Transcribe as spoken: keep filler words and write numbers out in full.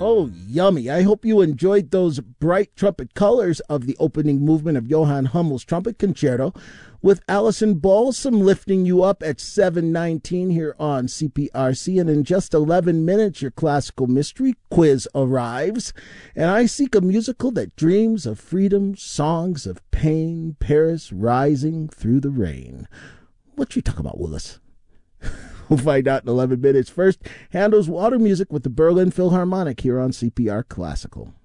Oh, yummy. I hope you enjoyed those bright trumpet colors of the opening movement of Johann Hummel's Trumpet Concerto with Alison Balsam lifting you up at seven nineteen here on C P R C. And in just eleven minutes, your classical mystery quiz arrives. And I seek a musical that dreams of freedom, songs of pain, Paris rising through the rain. What you talk about, Willis? We'll find out in eleven minutes. First, Handel's Water Music with the Berlin Philharmonic here on C P R Classical.